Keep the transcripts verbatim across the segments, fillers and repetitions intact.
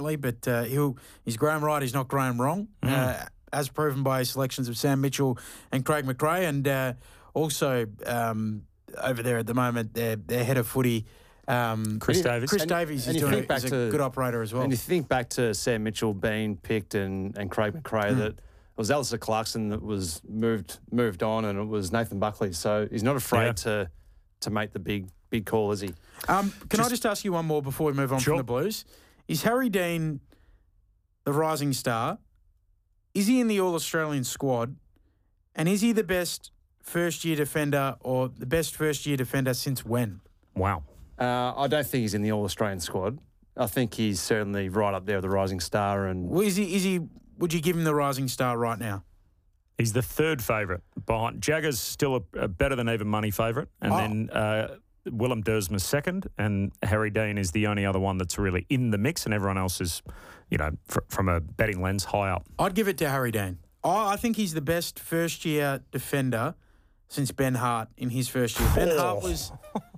unfortunately, but uh, he'll he's Graham right, he's not Graham wrong, mm. uh, as proven by his selections of Sam Mitchell and Craig McRae, and uh, also um, over there at the moment, their, their head of footy, um, Chris Davies. Chris and, Davies and is, doing, back is a to, good operator as well. And you think back to Sam Mitchell being picked and, and Craig McRae, mm. that it was Alistair Clarkson that was moved moved on, and it was Nathan Buckley. So he's not afraid yeah. to to make the big big call, is he? Um, can just, I just ask you one more before we move on sure. from the Blues? Is Harry Dean the rising star? Is he in the All-Australian squad? And is he the best first-year defender or the best first-year defender since when? Wow. Uh, I don't think he's in the All-Australian squad. I think he's certainly right up there with the rising star. And well, is he? Is he? Would you give him the rising star right now? He's the third favourite behind. Jagger's still a, a better than even money favourite, and oh. then uh, Willem Dersma's second, and Harry Dean is the only other one that's really in the mix, and everyone else is, you know, fr- from a betting lens, high up. I'd give it to Harry Dean. I, I think he's the best first-year defender since Ben Hart in his first year. Ben Hart was...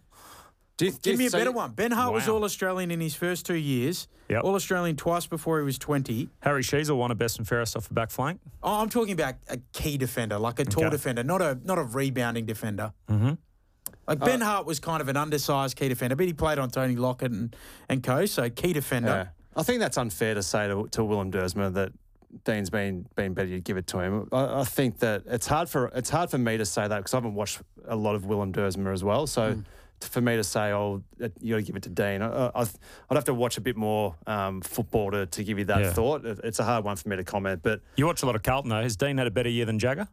do you, do give me a so better one. Ben Hart wow. was All-Australian in his first two years. Yep. All-Australian twice before he was twenty. Harry Sheezel won a best and fairest off the back flank. Oh, I'm talking about a key defender, like a tall okay. defender, not a not a rebounding defender. Mm-hmm. Like Ben uh, Hart was kind of an undersized key defender, but he played on Tony Lockett and, and co, so key defender. Yeah. I think that's unfair to say to, to Willem Dersma that Dean's been been better. You give it to him. I, I think that it's hard for it's hard for me to say that because I haven't watched a lot of Willem Dersma as well. So mm. for me to say, oh, you got to give it to Dean, I, I, I'd have to watch a bit more um, football to, to give you that yeah. thought. It's a hard one for me to comment. But you watch a lot of Carlton though. Has Dean had a better year than Jagger?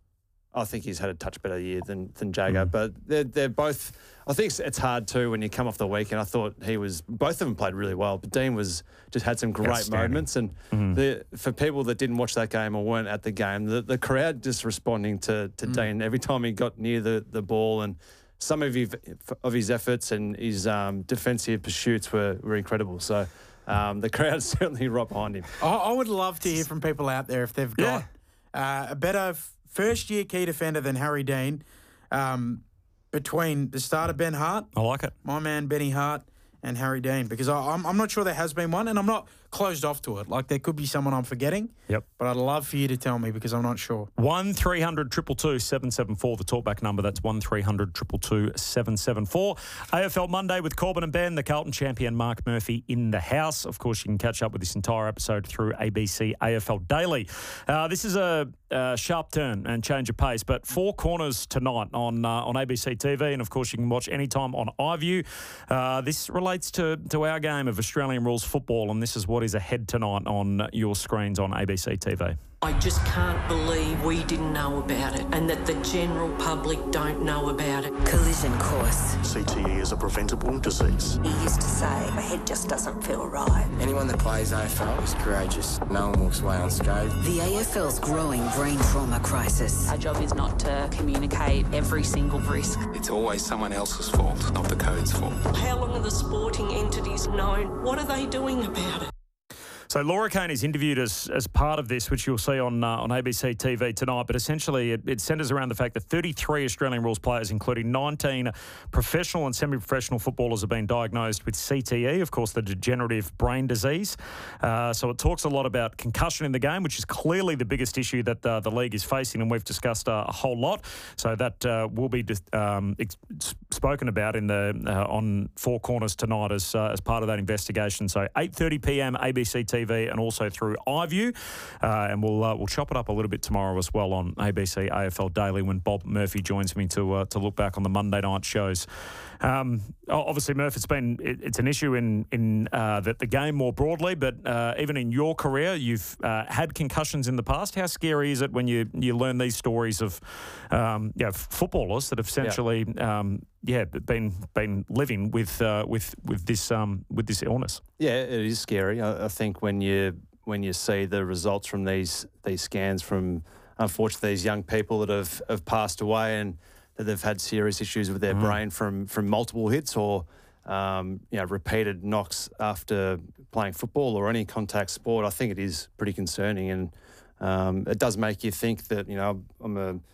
I think he's had a touch better year than than Jagger, mm. but they're they're both. I think it's, it's hard too when you come off the weekend. I thought he was both of them played really well, but Dean was just had some great moments. And mm. the, for people that didn't watch that game or weren't at the game, the, the crowd just responding to to mm. Dean every time he got near the, the ball, and some of his of his efforts and his um, defensive pursuits were were incredible. So um, the crowd's certainly right behind him. I, I would love to hear from people out there if they've got yeah. uh, a better first-year key defender than Harry Dean, um, between the start of Ben Hart, I like it, my man Benny Hart, and Harry Dean, because I, I'm, I'm not sure there has been one, and I'm not closed off to it. Like, there could be someone I'm forgetting. Yep. But I'd love for you to tell me because I'm not sure. one three hundred two two two seven seven four, the talkback number. That's one three hundred two two two seven seven four. A F L Monday with Corbin and Ben, the Carlton champion Mark Murphy in the house. Of course, you can catch up with this entire episode through A B C A F L Daily. Uh, this is a, a sharp turn and change of pace, but Four Corners tonight on uh, on A B C T V, and of course you can watch anytime on iView. Uh, this relates to, to our game of Australian rules football, and this is what is ahead tonight on your screens on A B C T V. I just can't believe we didn't know about it and that the general public don't know about it. Collision course. C T E is a preventable disease. He used to say, my head just doesn't feel right. Anyone that plays A F L is courageous. No one walks away unscathed. The A F L's growing brain trauma crisis. Our job is not to communicate every single risk. It's always someone else's fault, not the code's fault. How long are the sporting entities known? What are they doing about it? So Laura Kane is interviewed as as part of this, which you'll see on uh, on A B C T V tonight. But essentially, it, it centres around the fact that thirty-three Australian rules players, including nineteen professional and semi-professional footballers, have been diagnosed with C T E, of course, the degenerative brain disease. Uh, so it talks a lot about concussion in the game, which is clearly the biggest issue that uh, the league is facing, and we've discussed uh, a whole lot. So that uh, will be um, ex- spoken about in the uh, on Four Corners tonight as uh, as part of that investigation. So eight thirty p m A B C T V and also through iView, uh, and we'll uh, we'll chop it up a little bit tomorrow as well on A B C A F L Daily when Bob Murphy joins me to uh, to look back on the Monday night shows. Um, obviously, Murph, it's been it, it's an issue in in uh, the, the game more broadly, but uh, even in your career, you've uh, had concussions in the past. How scary is it when you you learn these stories of um, yeah footballers that have essentially yeah. Um, yeah been been living with uh, with with this um, with this illness? Yeah, it is scary. I, I think when you when you see the results from these these scans from, unfortunately, these young people that have, have passed away and that they've had serious issues with their mm. brain from from multiple hits or um, you know repeated knocks after playing football or any contact sport, I think it is pretty concerning, and um, it does make you think that you know I'm a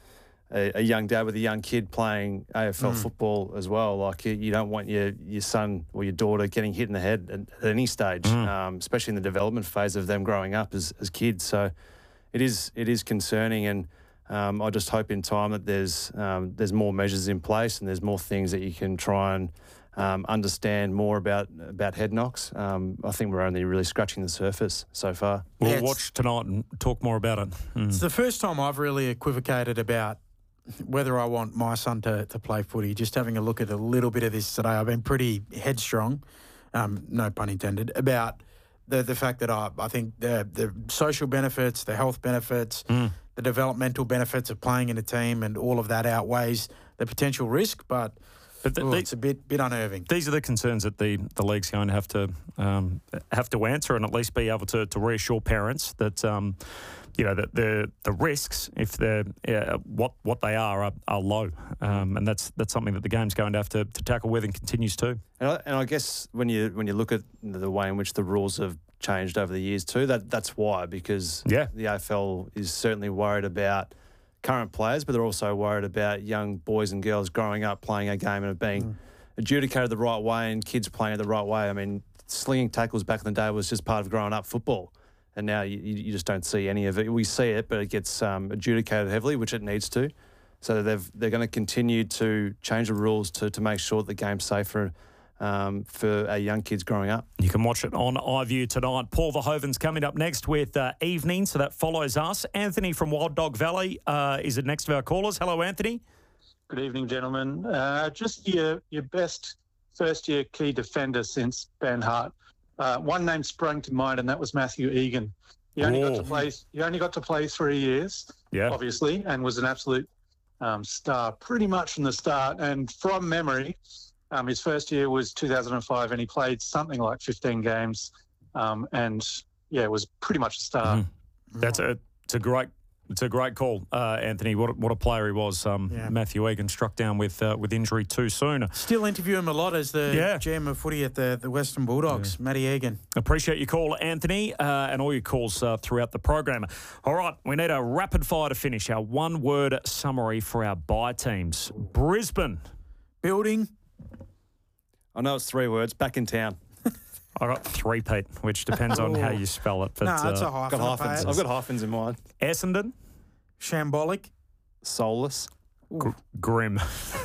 a, a young dad with a young kid playing A F L Mm. football as well. Like you, you don't want your your son or your daughter getting hit in the head at, at any stage, Mm. um, especially in the development phase of them growing up as, as kids. So it is it is concerning, and um, I just hope in time that there's um, there's more measures in place and there's more things that you can try and um, understand more about about head knocks. Um, I think we're only really scratching the surface so far. We'll Yeah, it's- watch tonight and talk more about it. Mm. It's the first time I've really equivocated about whether I want my son to, to play footy. Just having a look at a little bit of this today, I've been pretty headstrong, um, no pun intended, about the the fact that I, I think the the social benefits, the health benefits, Mm. the developmental benefits of playing in a team and all of that outweighs the potential risk, but, But the- oh, the- it's a bit bit unnerving. These are the concerns that the, the league's going to have to um, have to answer, and at least be able to, to reassure parents that um, you know that the the risks, if they're uh, what what they are, are, are low, um, and that's that's something that the game's going to have to, to tackle with and continues to. And I, and I guess when you when you look at the way in which the rules have changed over the years too, that that's why, because Yeah. the A F L is certainly worried about current players, but they're also worried about young boys and girls growing up playing a game and it being Mm. adjudicated the right way and kids playing it the right way. I mean, slinging tackles back in the day was just part of growing up football, and now you, you just don't see any of it. We see it, but it gets um, adjudicated heavily, which it needs to. So they've they're going to continue to change the rules to to make sure that the game's safer um, for our young kids growing up. You can watch it on iView tonight. Paul Verhoeven's coming up next with uh, Evening, so that follows us. Anthony from Wild Dog Valley uh, is it next of our callers. Hello, Anthony. Good evening, gentlemen. Uh, just your your best first-year key defender since Ben Hart. Uh, one name sprung to mind, and that was Matthew Egan. He only got Oh. to play. He only got to play three years, Yeah. obviously, and was an absolute um, star pretty much from the start. And from memory, um, his first year was two thousand five, and he played something like fifteen games, um, and yeah, was pretty much a star. Mhm. That's a it's a great it's a great call, uh, Anthony. What a, what a player he was. Um, Yeah. Matthew Egan struck down with uh, with injury too soon. Still interview him a lot as the Yeah. G M of footy at the, the Western Bulldogs, Matty Egan. Appreciate your call, Anthony, uh, and all your calls uh, throughout the program. All right, we need a rapid fire to finish. Our one word summary for our bye teams. Brisbane. Building. I know it's three words. Back in town. I got three, Pete, which depends on how you spell it. But No, that's uh, a hyphen. Got hyphens. I've I've got hyphens in mine. Essendon. Shambolic. Soulless. Gr- grim.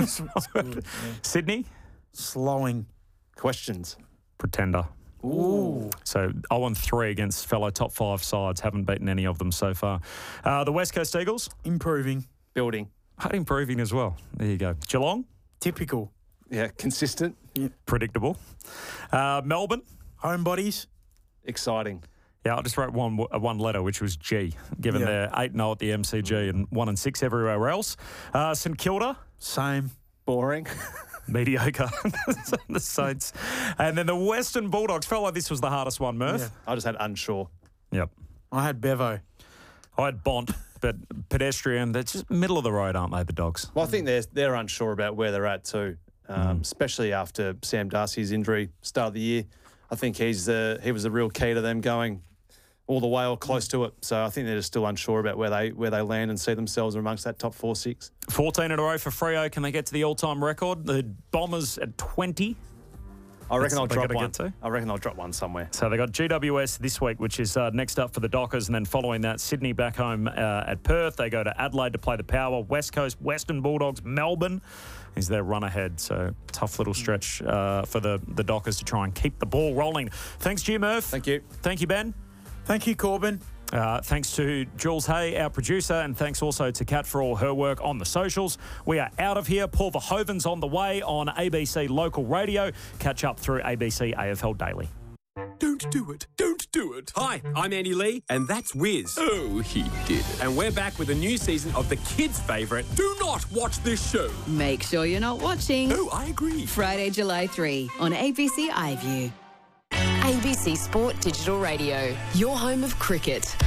Sydney. Slowing. Questions. Pretender. Ooh. So oh and three against fellow top five sides. Haven't beaten any of them so far. Uh, the West Coast Eagles. Improving. Building. Improving as well. There you go. Geelong. Typical. Yeah. Consistent. Predictable. Uh, Melbourne. Homebodies. Exciting. Yeah, I just wrote one uh, one letter, which was G, given Yeah. they're eight and oh at the M C G and one and six everywhere else. Uh, St Kilda, Same. Boring. mediocre. The Saints. And then the Western Bulldogs. Felt like this was the hardest one, Murph. Yeah. I just had unsure. Yep. I had Bevo. I had Bont, but pedestrian. They're just middle of the road, aren't they, the Dogs? Well, I think they're they're unsure about where they're at too, um, especially after Sam Darcy's injury start of the year. I think he's uh, he was the real key to them going all the way or close to it. So I think they're just still unsure about where they where they land and see themselves amongst that top four six. fourteen in a row for Freo. Can they get to the all-time record? The Bombers at twenty. I reckon That's I'll what they drop gotta one. get to. I reckon I'll drop one somewhere. So they got G W S this week, which is uh, next up for the Dockers, and then following that, Sydney back home uh, at Perth. They go to Adelaide to play the Power. West Coast, Western Bulldogs, Melbourne is their run ahead. So tough little stretch uh, for the, the Dockers to try and keep the ball rolling. Thanks, Jim Murph. Thank you. Thank you, Ben. Thank you, Corbin. Uh, thanks to Jules Hay, our producer, and thanks also to Kat for all her work on the socials. We are out of here. Paul Verhoeven's on the way on A B C Local Radio. Catch up through A B C A F L Daily. Don't do it. Don't do it. Hi, I'm Andy Lee, and that's Wiz. Oh, he did it. And we're back with a new season of the kids' favourite, Do Not Watch This Show. Make sure you're not watching. Oh, I agree. Friday, July third on A B C iView. A B C Sport Digital Radio, your home of cricket.